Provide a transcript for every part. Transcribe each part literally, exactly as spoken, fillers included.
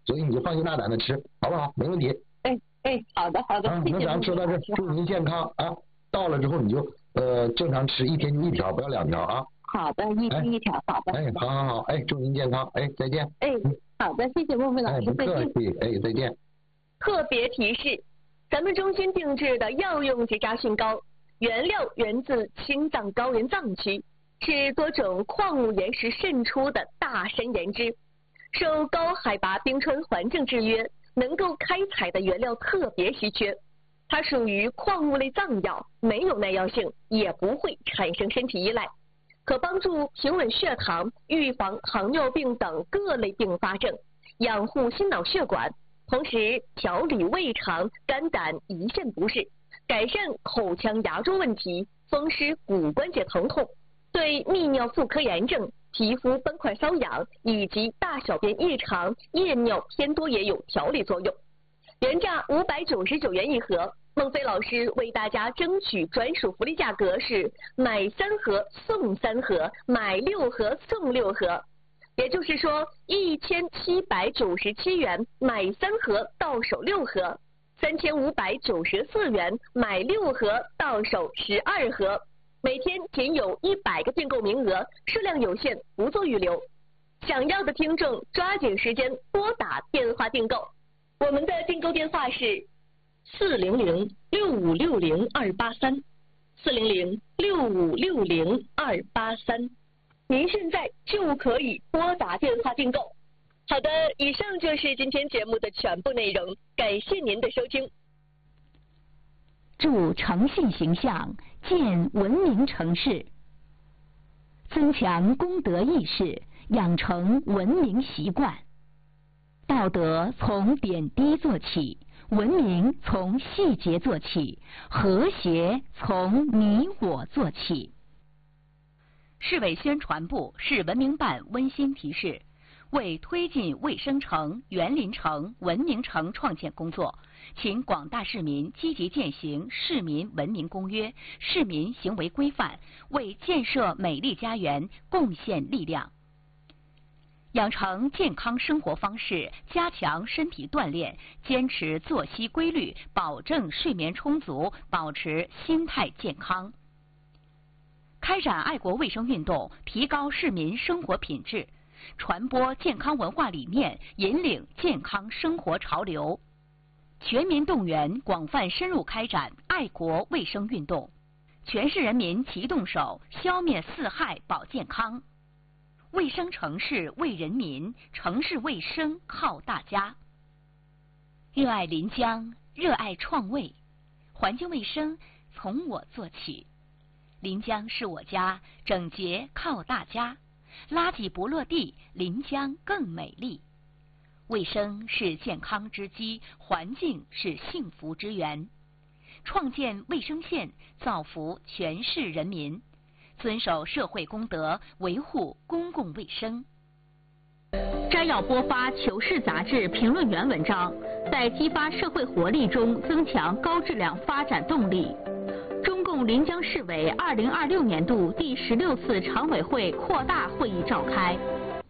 所以你就放心大胆的吃，好不好？没问题。 哎哎，好的好的， 啊，那咱吃到这，祝您健康啊！到了之后你就呃正常吃，一天就一条，不要两条啊。 好的，一天一条，好的。 哎，好好好，哎，祝您健康，哎，再见。 哎，好的，谢谢孟非老师， 再见。哎，不客气，哎，再见。 特别提示：咱们中心定制的药用结扎菌膏，原料源自青藏高原藏区，是多种矿物岩石渗出的大山岩脂，受高海拔冰川环境制约，能够开采的原料特别稀缺。它属于矿物类藏药，没有耐药性，也不会产生身体依赖，可帮助平稳血糖，预防糖尿病等各类并发症，养护心脑血管，同时调理胃肠、肝胆、胰腺不适，改善口腔牙周问题，风湿骨关节疼痛，对泌尿妇科炎症、皮肤斑块瘙痒以及大小便异常、夜尿偏多也有调理作用。原价五百九十九元一盒，孟非老师为大家争取专属福利价格是买三盒送三盒，买六盒送六盒，也就是说一千七百九十七元买三盒到手六盒，三千五百九十四元买六盒到手十二盒，每天仅有一百个订购名额，数量有限，不做预留。想要的听众抓紧时间拨打电话订购。我们的订购电话是四零零六五六零二八三，四零零六五六零二八三，您现在就可以拨打电话订购。好的，以上就是今天节目的全部内容，感谢您的收听。 助诚信形象，建文明城市，增强公德意识，养成文明习惯。道德从点滴做起，文明从细节做起，和谐从你我做起。市委宣传部、市文明办温馨提示：为推进卫生城、园林城、文明城创建工作，请广大市民积极践行《市民文明公约》、市民行为规范，为建设美丽家园贡献力量。养成健康生活方式，加强身体锻炼，坚持作息规律，保证睡眠充足，保持心态健康。开展爱国卫生运动，提高市民生活品质，传播健康文化理念，引领健康生活潮流。全民动员，广泛深入开展爱国卫生运动，全市人民齐动手，消灭四害保健康。卫生城市为人民，城市卫生靠大家。热爱临江，热爱创卫，环境卫生从我做起。临江是我家，整洁靠大家。垃圾不落地，临江更美丽。卫生是健康之基，环境是幸福之源。创建卫生县，造福全市人民。遵守社会公德，维护公共卫生。摘要播发《求是》杂志评论员文章，在激发社会活力中增强高质量发展动力。中共临江市委二零二六年度第十六次常委会扩大会议召开。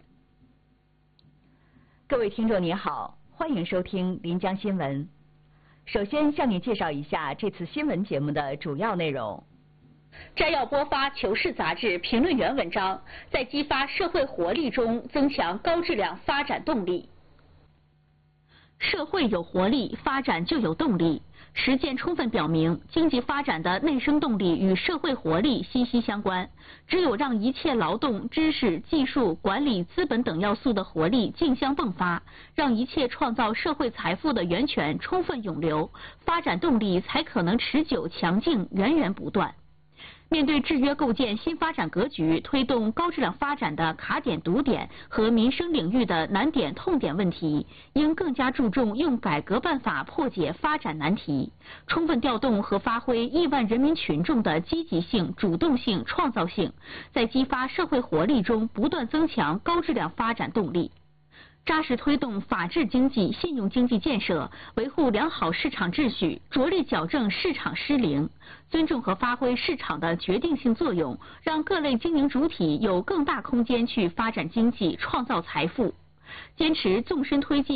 各位听众您好，欢迎收听临江新闻。首先向你介绍一下这次新闻节目的主要内容。摘要播发《求是》杂志评论员文章，在激发社会活力中增强高质量发展动力。社会有活力，发展就有动力。实践充分表明，经济发展的内生动力与社会活力息息相关。只有让一切劳动、知识、技术、管理、资本等要素的活力竞相迸发，让一切创造社会财富的源泉充分涌流，发展动力才可能持久强劲、源源不断。面对制约构建新发展格局、推动高质量发展的卡点堵点和民生领域的难点痛点问题，应更加注重用改革办法破解发展难题，充分调动和发挥亿万人民群众的积极性、主动性、创造性，在激发社会活力中不断增强高质量发展动力。扎实推动法治经济、信用经济建设，维护良好市场秩序，着力矫正市场失灵，尊重和发挥市场的决定性作用，让各类经营主体有更大空间去发展经济、创造财富。坚持纵深推进